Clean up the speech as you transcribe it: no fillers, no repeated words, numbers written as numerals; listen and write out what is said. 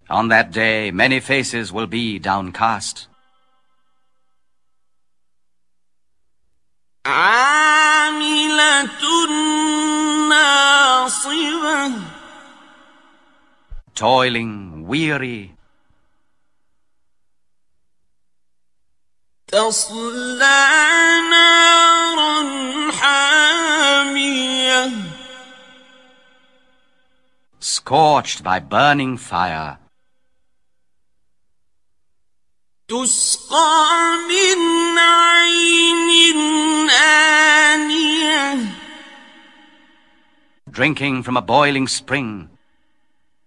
On that day, many faces will be downcast. عاملة ناصبة. Toiling, weary. تصلى نارا حامية. Scorched by burning fire. تسقى من عين آنية. Drinking from a boiling spring.